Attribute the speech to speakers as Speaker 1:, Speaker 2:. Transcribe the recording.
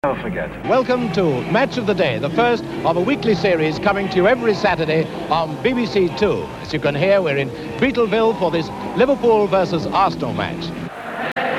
Speaker 1: never forget.
Speaker 2: Welcome to Match of the Day, the first of a weekly series coming to you every Saturday on BBC Two. As you can hear, we're in Beetleville for this Liverpool versus Arsenal match.